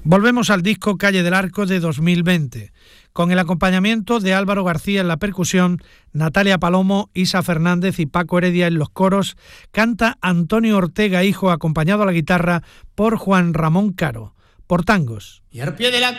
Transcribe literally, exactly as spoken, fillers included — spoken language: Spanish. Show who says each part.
Speaker 1: Volvemos al disco Calle del Arco de dos mil veinte, con el acompañamiento de Álvaro García en la percusión, Natalia Palomo, Isa Fernández y Paco Heredia en los coros, canta Antonio Ortega hijo, acompañado a la guitarra por Juan Ramón Caro, por tangos.
Speaker 2: Y al pie de la